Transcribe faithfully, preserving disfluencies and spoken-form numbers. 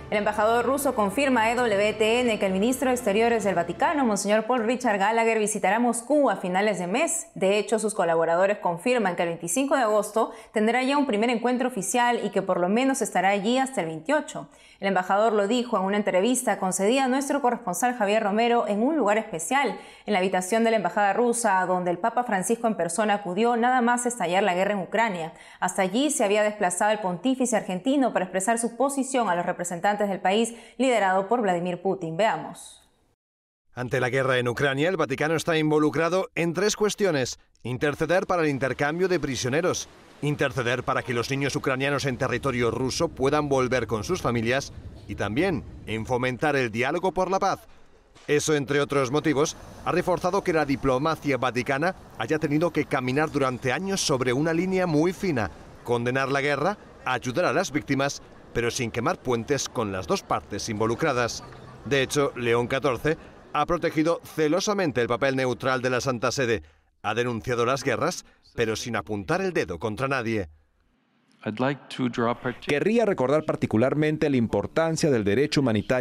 El embajador ruso confirma a E W T N que el ministro de Exteriores del Vaticano, Monseñor Paul Richard Gallagher, visitará Moscú a finales de mes. De hecho, sus colaboradores confirman que el veinticinco de agosto tendrá ya un primer encuentro oficial y que por lo menos estará allí hasta el veintiocho. El embajador lo dijo en una entrevista concedida a nuestro corresponsal Javier Romero en un lugar especial, en la habitación de la embajada rusa, donde el Papa Francisco en persona acudió nada más estallar la guerra en Ucrania. Hasta allí se había desplazado el pontífice argentino para expresar su posición a los representantes del país liderado por Vladimir Putin. Veamos. Ante la guerra en Ucrania, el Vaticano está involucrado en tres cuestiones: interceder para el intercambio de prisioneros, interceder para que los niños ucranianos en territorio ruso puedan volver con sus familias y también en fomentar el diálogo por la paz. Eso, entre otros motivos, ha reforzado que la diplomacia vaticana haya tenido que caminar durante años sobre una línea muy fina: condenar la guerra, ayudar a las víctimas, pero sin quemar puentes con las dos partes involucradas. De hecho, León catorce ha protegido celosamente el papel neutral de la Santa Sede. Ha denunciado las guerras, pero sin apuntar el dedo contra nadie. Querría recordar particularmente la importancia del derecho humanitario